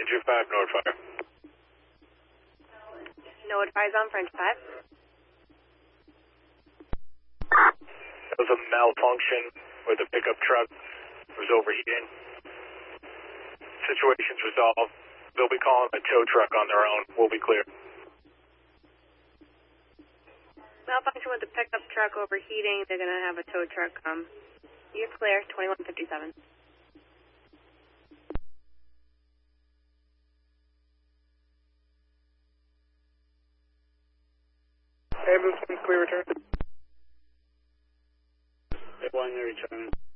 5, Nord Fire. Nord Fire's on French 5. There was a malfunction where the pickup truck was overheating. Situation's resolved. They'll be calling a tow truck on their own. We'll be clear. Malfunction with the pickup truck overheating. They're going to have a tow truck come. You're clear, 2157. Ambulance 1, clear return. One, return.